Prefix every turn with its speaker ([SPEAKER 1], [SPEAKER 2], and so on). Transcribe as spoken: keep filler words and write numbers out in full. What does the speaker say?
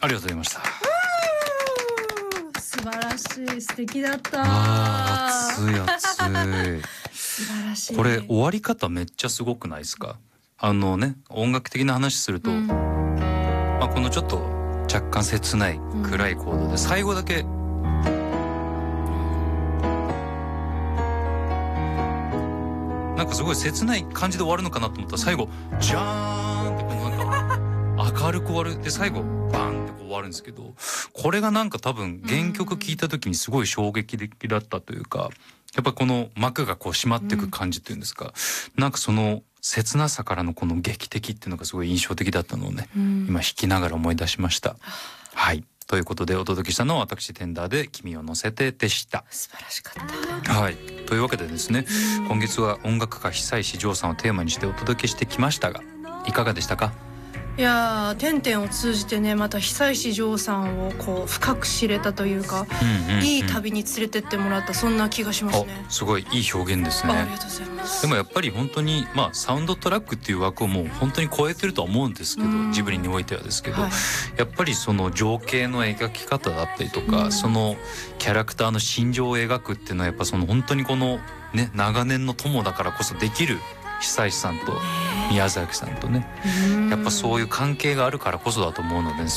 [SPEAKER 1] ありがとうございました。
[SPEAKER 2] 素晴らしい、素敵だった。
[SPEAKER 1] あー、熱い熱い。
[SPEAKER 2] 素晴らしい。
[SPEAKER 1] これ終わり方めっちゃすごくないですか？あのね、音楽的な話すると、うん、まあ、このちょっと若干切ない暗いコードで最後だけ、うん、なんかすごい切ない感じで終わるのかなと思ったら最後ジャーンってなんか明るく終わるで最後バンってこう終わるんですけど、これがなんか多分原曲聴いた時にすごい衝撃的だったというか、やっぱこの幕がこう閉まっていく感じっていうんですか、うん、なんかその切なさからのこの劇的っていうのがすごい印象的だったのをね、うん、今弾きながら思い出しました。はい、ということでお届けしたのは私テンダーで君を乗せてでした。
[SPEAKER 2] 素晴らしかった。
[SPEAKER 1] はい、というわけでですね、うん、今月は音楽家久石譲さんをテーマにしてお届けしてきましたが、いかがでしたか？
[SPEAKER 2] いやー、てんてんを通じてね、また久石譲さんをこう深く知れたというか、うんうんうん、いい旅に連れてってもらった、そんな気がしますね。
[SPEAKER 1] すごいいい表現ですね。
[SPEAKER 2] あ, ありがとうございます。
[SPEAKER 1] でもやっぱり本当に、まあ、サウンドトラックっていう枠をもう本当に超えてるとは思うんですけど、ジブリにおいてはですけど、はい、やっぱりその情景の描き方だったりとか、そのキャラクターの心情を描くっていうのはやっぱその本当にこのね、長年の友だからこそできる久石さんと宮崎さんとね、やっぱそういう関係があるからこそだと思うので、